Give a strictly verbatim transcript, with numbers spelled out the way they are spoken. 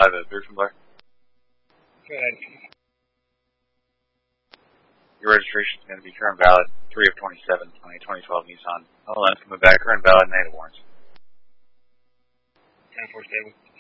five at Beer from Blair. Go ahead. Your registration is going to be current valid three of twenty-seven on a twenty twelve Nissan. Hold on, coming back, current valid, and eight warrants. ten four stable.